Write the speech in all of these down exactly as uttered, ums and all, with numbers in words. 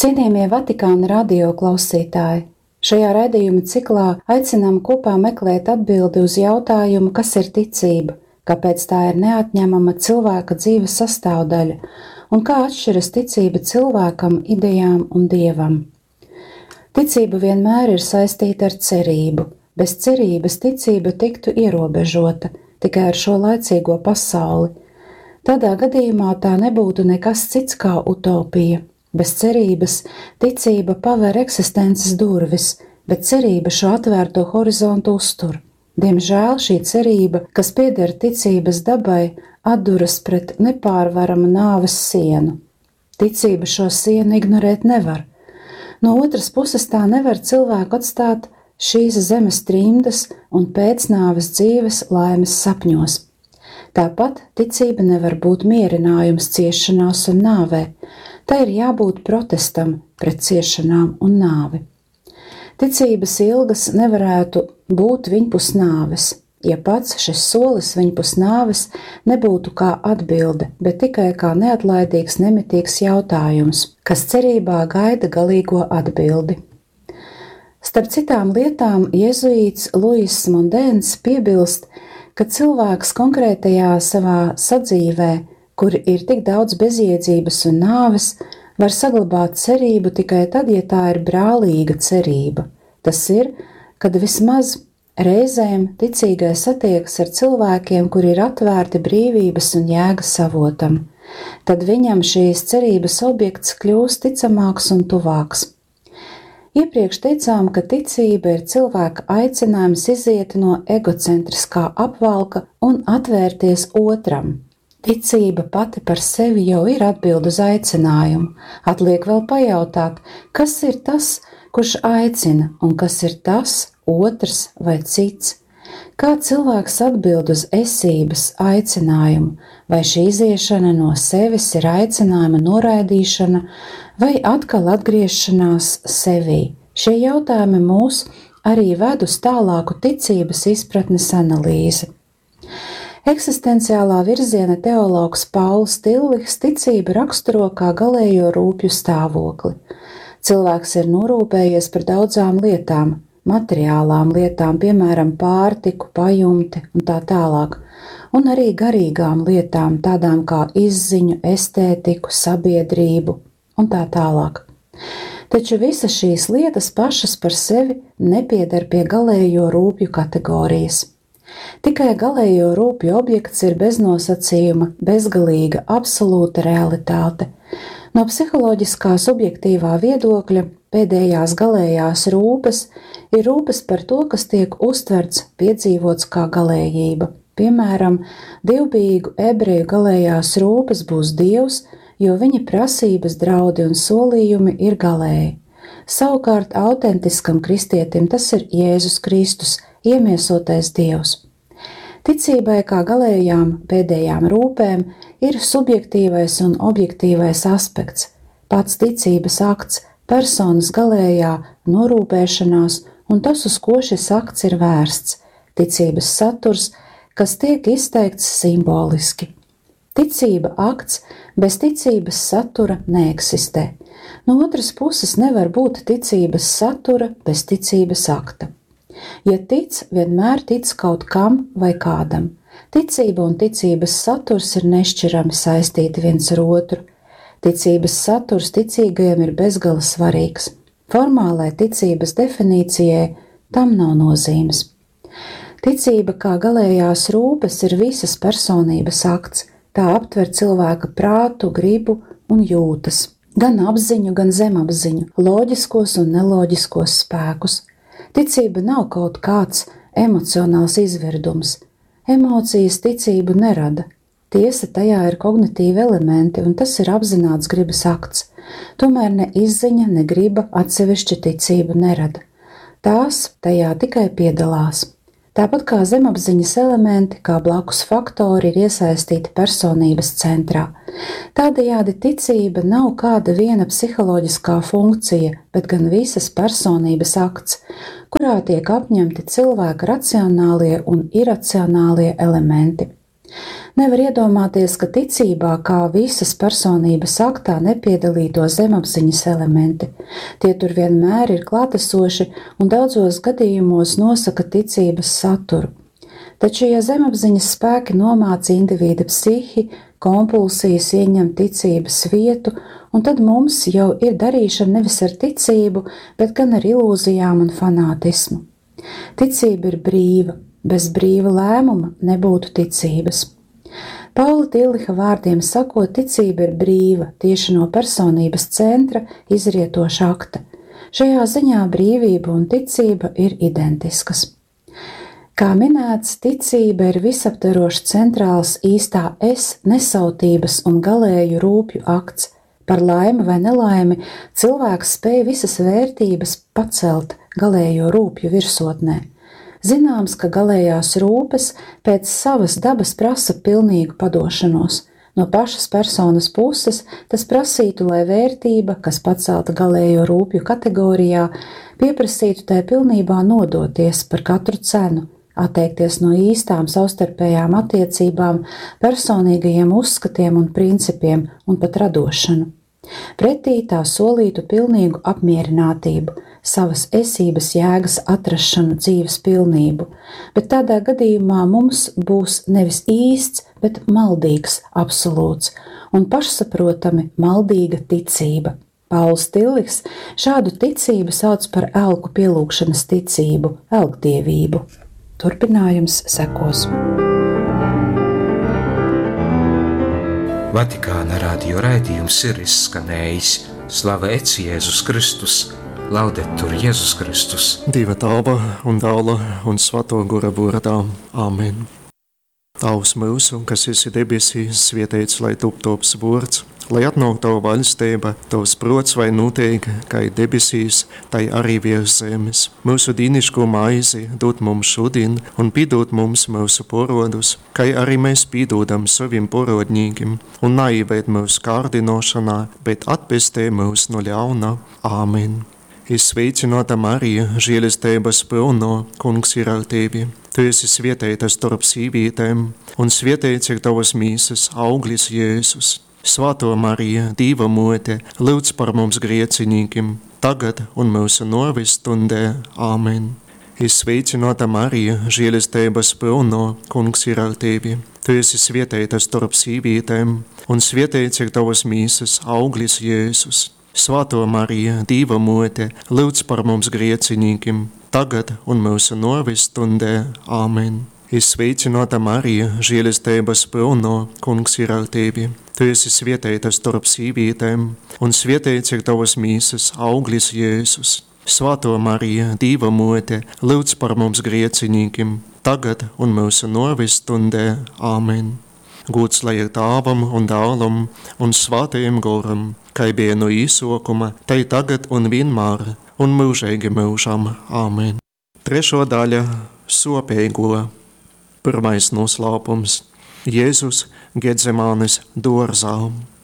Cienījamie Vatikāna radio klausītāji, šajā raidījuma ciklā aicinām kopā meklēt atbildi uz jautājumu, kas ir ticība, kāpēc tā ir neatņemama cilvēka dzīves sastāvdaļa un kā atšķiras ticība cilvēkam, idejām un dievam. Ticība vienmēr ir saistīta ar cerību. Bez cerības ticība tiktu ierobežota tikai ar šo laicīgo pasauli. Tādā gadījumā tā nebūtu nekas cits kā utopija. Bez cerības ticība paver eksistences durvis, bet cerība šo atvērto horizontu uztur. Diemžēl šī cerība, kas pieder ticības dabai, atduras pret nepārvaramu nāves sienu. Ticība šo sienu ignorēt nevar. No otras puses tā nevar cilvēku atstāt šīs zemes trimdas un pēcnāves dzīves laimes sapņos. Tāpat ticība nevar būt mierinājums ciešanās un nāvē. Tā ir jābūt protestam pret ciešanām un nāvi. Ticības ilgas nevarētu būt viņpus nāves, ja pats šis solis viņpus nāves nebūtu kā atbilde, bet tikai kā neatlaidīgs, nemitīgs jautājums, kas cerībā gaida galīgo atbildi. Starp citām lietām jēzuīts Luis Mondēns piebilst, ka cilvēks konkrētajā savā sadzīvē, kur ir tik daudz bezjēdzības un nāves, var saglabāt cerību tikai tad, ja tā ir brālīga cerība. Tas ir, kad vismaz reizēm ticīgais satiekas ar cilvēkiem, kuri ir atvērti brīvības un jēgas avotam. Tad viņam šīs cerības objekts kļūst ticamāks un tuvāks. Iepriekš teicām, ka ticība ir cilvēka aicinājums iziet no egocentriskā apvalka un atvērties otram. Ticība pati par sevi jau ir atbild uz aicinājumu. Atliek vēl pajautāt, kas ir tas, kurš aicina, un kas ir tas, otrs vai cits. Kā cilvēks atbild uz esības aicinājumu, vai šī iziešana no sevis ir aicinājuma noraidīšana, vai atkal atgriešanās sevī. Šie jautājumi mūs arī ved uz tālāku ticības izpratnes analīzi. Eksistenciālā virziena teologs Pauls Tillichs ticību raksturo kā galējo rūpju stāvokli. Cilvēks ir norūpējies par daudzām lietām, materiālām lietām, piemēram, pārtiku, pajumti un tā tālāk, un arī garīgām lietām, tādām kā izziņu, estētiku, sabiedrību un tā tālāk. Taču visas šīs lietas pašas par sevi nepieder pie galējo rūpju kategorijas. Tikai galējo rūpju objekts ir beznosacījuma, bezgalīga, absolūta realitāte. No psiholoģiskā subjektīvā viedokļa pēdējās galējās rūpes ir rūpes par to, kas tiek uztverts, piedzīvots kā galējība. Piemēram, divbijīgu ebreju galējās rūpes būs Dievs, jo viņa prasības, draudi un solījumi ir galēji. Savukārt autentiskam kristietim tas ir Jēzus Kristus, iemiesotais Dievs. Ticībai kā galējām pēdējām rūpēm ir subjektīvais un objektīvais aspekts, pats ticības akts, personas galējā norūpēšanās un tas, uz ko šis akts ir vērsts, ticības saturs, kas tiek izteikts simboliski. Ticība akts bez ticības satura neeksistē. No otras puses nevar būt ticības satura bez ticības akta. Ja tic, vienmēr tic kaut kam vai kādam. Ticība un ticības saturs ir nešķirami saistīti viens ar otru. Ticības saturs ticīgajam ir bezgala svarīgs. Formālai ticības definīcijai tam nav nozīmes. Ticība kā galējās rūpes ir visas personības akts. Tā aptver cilvēka prātu, gribu un jūtas, gan apziņu, gan zemapziņu, loģiskos un neloģiskos spēkus. Ticība nav kaut kāds emocionāls izvirdums. Emocijas ticību nerada. Tiesa, tajā ir kognitīvi elementi, un tas ir apzināts gribas akts. Tomēr ne izziņa, ne griba atsevišķa ticību nerada. Tās tajā tikai piedalās. Tāpat kā zemapziņas elementi, kā blakus faktori ir iesaistīti personības centrā. Tādējādi ticība nav kāda viena psiholoģiskā funkcija, bet gan visas personības akts, kurā tiek apņemti cilvēka racionālie un iracionālie elementi. Nevar iedomāties, ka ticībā kā visas personības aktā nepiedalītos zemapziņas elementi. Tie tur vienmēr ir klātesoši un daudzos gadījumos nosaka ticības saturu. Taču, ja zemapziņas spēki nomāca individa psihi, kompulsijas ieņem ticības vietu, un tad mums jau ir darīšana nevis ar ticību, bet gan ar ilūzijām un fanātismu. Ticība ir brīva, bez brīva lēmuma nebūtu ticības. Paula Tilliha vārdiem sakot, ticība ir brīva, tieši no personības centra izrietoša akta. Šajā ziņā brīvība un ticība ir identiskas. Kā minēts, ticība ir visaptverošs centrāls īstā es nesautības un galēju rūpju akts. Par laimi vai nelaimi cilvēks spēj visas vērtības pacelt galējo rūpju virsotnē. Zināms, ka galējās rūpes pēc savas dabas prasa pilnīgu padošanos. No pašas personas puses tas prasītu, lai vērtība, kas pacelta galējo rūpju kategorijā, pieprasītu tai pilnībā nodoties par katru cenu, atteikties no īstām savstarpējām attiecībām, personīgajiem uzskatiem un principiem un pat radošanu. Pretī tā solītu pilnīgu apmierinātību, savas esības jēgas atrašanu, dzīves pilnību, bet tādā gadījumā mums būs nevis īsts, bet maldīgs absolūts un pašsaprotami maldīga ticība. Pauls Tillihs šādu ticību sauc par elku pielūgšanas ticību, elgdievību. Turpinājums sekos. Vatikāna radio raidījums ir izskanējis. Slavēts Jēzus Kristus, laudetur Jēzus Kristus. Dieva Tēva un Dēla un Svētā Gara vārdā. Āmen. Tavs mūsu, kas esi debesīs, svētīts lai top tavs vārds, lai atnāk tava valstība, tavs prots vai notiek, kā debesīs, tai arī virs zemes. Mūsu dīniško maizi dod mums šodien un piedod mums mūsu porodus, kā arī mēs piedodam saviem porodņīgiem, un neieved mūsu kārdinošanā, bet atpestē mūs no ļauna. Āmen. Izsveicināta Marija, žēlestības pilno, Kungs ir ar tevi. Tu esi svētīta starp sīvītēm, un svētīts ir tavas mīsas auglis Jēzus. Svētā Marija, Dieva mote, lūdz par mums griecinīkiem, tagad un mūsu nāves stundē. Āmen. Izsveicināta Marija, žēlestības pilno, Kungs ir ar tevi. Tu esi svētīta starp sīvītēm, un svētīts ir tavas mīsas auglis Jēzus. Svētā Marija, Dieva mote, lūdz par mums griecinīkiem, tagad un mūsu nāves stundē. Āmen. Izsveicināta Marija, žēlestības pilno, Kungs ir ar tevi. Tu esi svētīta starp sīvītēm, un svētīts ir tavas mīsas auglis Jēzus. Svētā Marija, Dieva mote, lūdz par mums griecinīkiem, tagad un mūsu nāves stundē. Āmen. Gods lai ir Tēvam un Dēlam un Svētajam Garam, kā bija no īsākuma, tai tagad un vienmēr, un mūžīgi mūžam. Āmen. Trešo daļa – sopeigo. Pirmais noslēpums – Jēzus Getsemānes dārzā.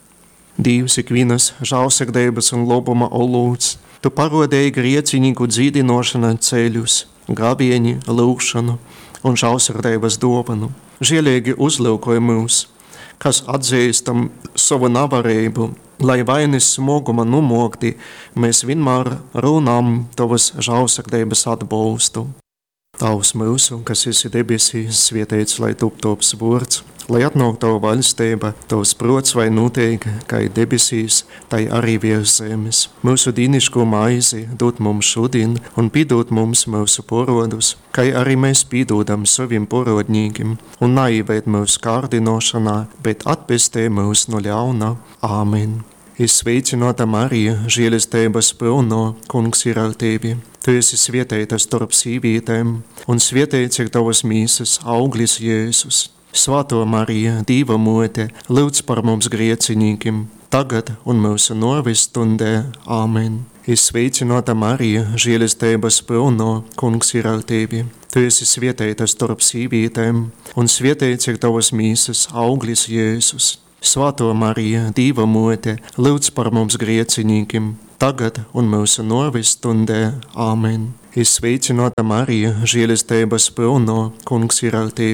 Dievs ikvienas žēlsirdības un labuma olūts, tu parodēji griecinīgu dzīdinošanu ceļus, gabieni, lūgšanu un žēlsirdības dāvanu. Žēlīgi uzlūkoja mūs, kas atzīstam savu nevarību, lai vainas smoguma numokti, mēs vienmēr runām tavas žēlsirdības atbalstu. Tavs mūsu, kas esi debesīs, svētīts lai top tavs vārds, lai atnāk tava valstība, tavs prots vai notiek, kā debesīs, tai arī virs zemes. Mūsu dīniško maizi dod mums šodien un piedod mums mūsu porodus, kā arī mēs piedodam saviem porodņīgiem, un neieved mūsu kārdinošanā, bet atpestē mūs no ļauna. Āmen. Izsveicināta Marija, žēlestības pilno, Kungs ir ar tevi. Tu esi svētīta starp sīvītēm, un svētīts ir tavas mīsas auglis Jēzus. Svētā Marija, Dieva mote, lūdz par mums griecinīkiem, tagad un mūsu nāves stundē. Āmen. Izsveicināta Marija, žēlestības pilno, Kungs ir ar tevi. Tu esi svētīta starp sīvītēm, un svētīts ir tavas mīsas auglis Jēzus. Svētā Marija, Dieva mote, lūdz par mums griecinīkiem, tagad un mūsu nāves stundē. Āmen. Izsveicināta Marija, žēlestības pilno, Kungs ir ar tevi.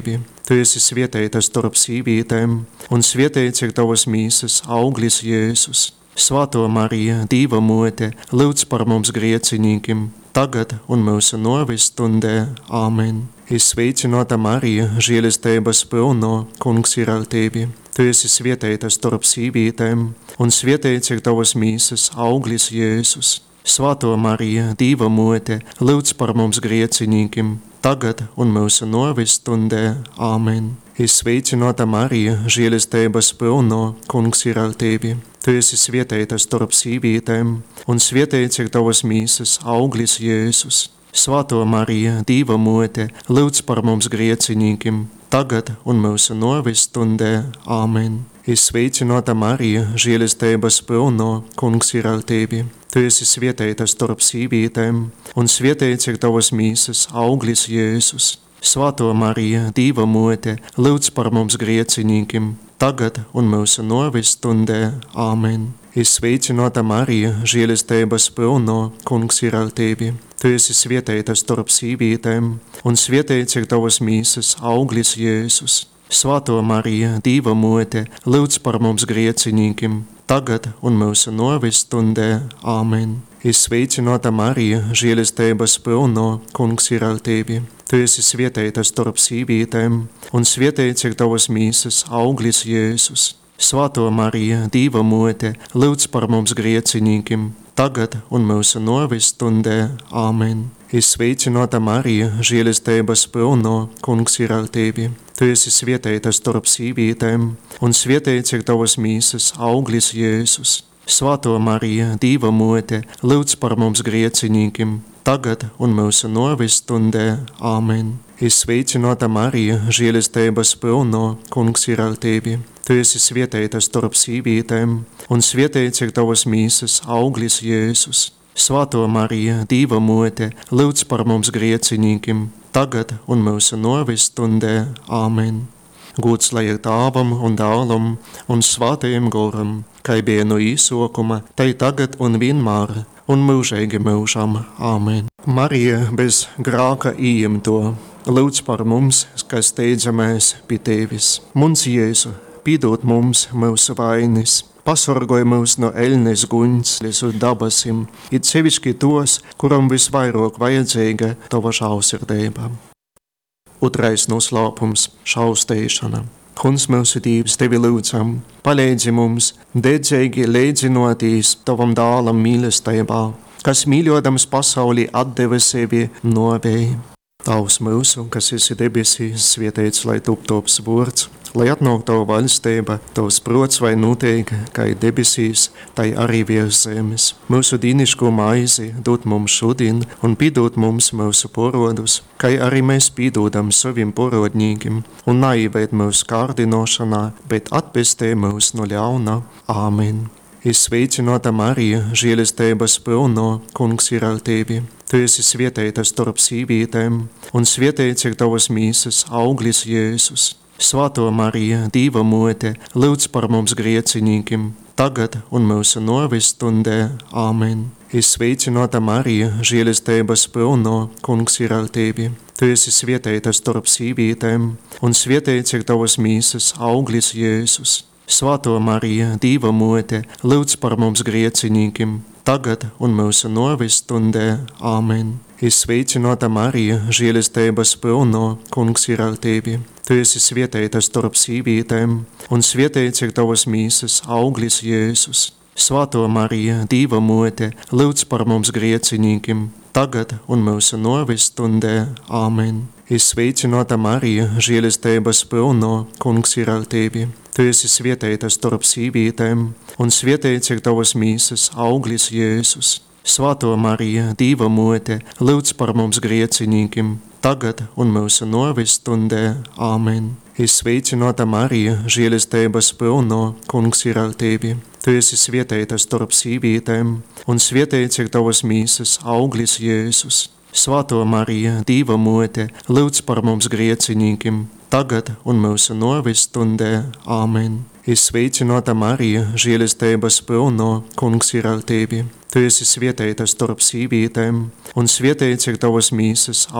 Tu esi svētīta starp sīvītēm, un svētīts ir tavas mīsas auglis Jēzus. Svētā Marija, Dieva mote, lūdz par mums griecinīkim, tagad un mūsu nāves stundē. Āmen. Izsveicināta Marija, žēlastības pilno, Kungs ir ar tevi. Tu esi svētīta starp sīvītēm, un svētīts ir tavas mīsas auglis Jēzus. Svētā Marija, Dieva mote, lūdz par mums griecinīkim, tagad un mūsu nāves stundē. Āmen. Izsveicināta Marija, žēlastības pilno, Kungs ir ar tevi. Tu esi svētīta starp sīvītēm, un svētīts ir tavas mīsas auglis Jēzus. Svētā Marija, Dieva mote, lūdz par mums griecinīkim, tagad un mūsu nāves stundē. Āmen. Izsveicināta Marija, žēlastības pilno, Kungs ir ar tevi. Tu esi svētīta starp sīvītēm, un svētīts ir tavas mīsas auglis Jēzus. Svētā Marija, Dieva mote, lūdz par mums griecinīkim, tagad un mūsu nāves stundē. Āmen. Izsveicināta Marija, žēlastības pilno, Kungs ir ar tevi. Tu esi svētīta starp sīvītēm, un svētīts ir tavas mīsas auglis Jēzus. Svētā Marija, Dieva mote, lūdz par mums griecinīkim, tagad un mūsu nāves stundē. Āmen. Izsveicināta Marija, žēlastības pilno, Kungs ir ar tevi. Tu esi svētīta starp sīvītēm, un svētīts ir tavas mīsas auglis Jēzus. Svētā Marija, Dieva mote, lūdz par mums griecinīkim, tagad un mūsu nāves stundē. Āmen. Izsveicināta Marija, žēlastības pilno, Kungs ir ar tevi. Tu esi svētīta starp sīvītēm, un svētīts ir tavas mīsas auglis Jēzus. Svētā Marija, Dieva mote, lūdz par mums griecinīkim, tagad un mūsu nāves stundē. Āmen. Izsveicināta Marija, žēlastības pilno, Kungs ir ar tevi. Tu esi svētīta starp sīvītēm, un svētīts ir tavas mīsas auglis Jēzus. Svētā Marija, Dieva mote, lūdz par mums griecinīkim, tagad un mūsu nāves stundē. Āmen. Gods lai ir Tēvam un Dēlam un Svētajam Garam, kā bija no īsākuma, tai tagad un vienmēr, un mūžīgi mūžam. Āmen. Marija bez grāka ījimto, lūdz par mums, kas steidzamies pie tevis. Mums Jēzu, piedod mums mūsu vainas, pasargoj mūs no elnes guņas līdz dabasim, it sevišķi tos, kuram visvairāk vajadzīga tava žēlsirdība. Otrais noslēpums - šaustēšana. Kungs mūsu Dievs, tevi lūdzam, palīdzi mums dedzīgi līdzinoties tavam dēlam mīlestībā, kas mīļodams pasaulī atdeva sevi novei. Tavs mūsu, kas esi debesīs, svētīts lai top tops vārds, lai atnāk tava valstība, tavs prots vai notiek, kā debesīs, tai arī virs zemes. Mūsu dīniško maizi dod mums šodien un piedod mums mūsu porodus, kā arī mēs piedodam saviem porodņīgiem, un neieved mūsu kārdinošanā, bet atpestē mūs no ļauna. Āmen. Izsveicināta Marija, žēlastības pilno, Kungs ir ar tevi. Tu esi svētīta starp sīvītēm, un svētīts ir tavas mīsas auglis Jēzus. Svētā Marija, Dieva mote, lūdz par mums griecinīkim, tagad un mūsu nāves stundē. Āmen. Izsveicināta Marija, žēlastības pilno, Kungs ir ar tevi. Tu esi svētīta starp sīvītēm, un svētīts ir tavas mīsas auglis Jēzus. Svētā Marija, Dieva mote, lūdz par mums griecinīkim, tagad un mūsu nāves stundē. Āmen. Izsveicināta Marija, žēlastības pilno, Kungs ir ar tevi. Tu esi svētīta starp sīvītēm, un svētīts ir tavas mīsas auglis Jēzus. Svētā Marija, Dieva mote, lūdz par mums griecinīkim, tagad un mūsu nāves stundē. Āmen. Izsveicināta Marija, žēlastības pilno, Kungs ir ar tevi. Tu esi svētīta starp sīvītēm, un svētīts ir tavas mīsas auglis Jēzus. Svētā Marija, Dieva mote, lūdz par mums griecinīkim, tagad un mūsu nāves stundē. Āmen. Izsveicināta Marija, žēlastības pilno, Kungs ir ar tevi. Tu esi svētīta starp sīvītēm, un svētīts ir tavas mīsas auglis Jēzus. Svētā Marija, Dieva mote, lūdz par mums griecinīkim, tagad un mūsu nāves stundē. Āmen. Izsveicināta Marija, žēlastības pilno, Kungs ir ar tevi. Tu esi svētīta starp sīvītēm, un svētīts ir tavas mīsas